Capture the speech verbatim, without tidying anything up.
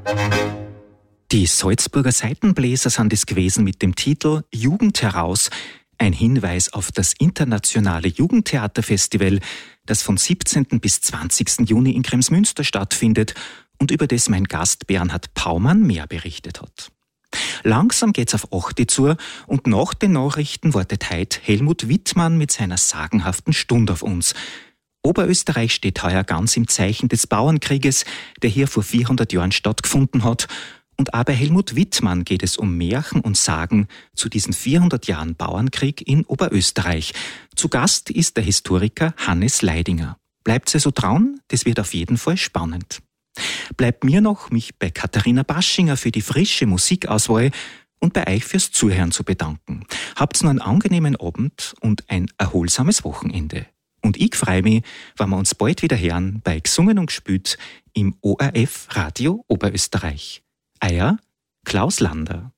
Die Salzburger Saitenbläser sind es gewesen mit dem Titel Jugend heraus, ein Hinweis auf das internationale Jugendtheaterfestival, das von siebzehnten bis zwanzigsten Juni in Kremsmünster stattfindet und über das mein Gast Bernhard Paumann mehr berichtet hat. Langsam geht's auf acht Uhr zu und nach den Nachrichten wartet heute Helmut Wittmann mit seiner sagenhaften Stunde auf uns. Oberösterreich steht heuer ganz im Zeichen des Bauernkrieges, der hier vor vierhundert Jahren stattgefunden hat. Und auch bei Helmut Wittmann geht es um Märchen und Sagen zu diesen vierhundert Jahren Bauernkrieg in Oberösterreich. Zu Gast ist der Historiker Hannes Leidinger. Bleibt also dran, das wird auf jeden Fall spannend. Bleibt mir noch, mich bei Katharina Baschinger für die frische Musikauswahl und bei euch fürs Zuhören zu bedanken. Habt's noch einen angenehmen Abend und ein erholsames Wochenende. Und ich freue mich, wenn wir uns bald wieder hören bei Gesungen und Gespielt im O R F Radio Oberösterreich. Euer Klaus Lander.